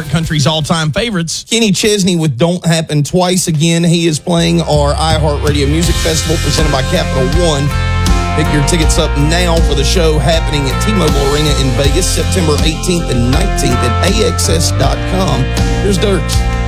iHeart Country's all-time favorites. Kenny Chesney with Don't Happen Twice Again. He is playing our iHeartRadio Music Festival presented by Capital One. Pick your tickets up now for the show happening at T-Mobile Arena in Vegas, September 18th and 19th at AXS.com. Here's Dirks.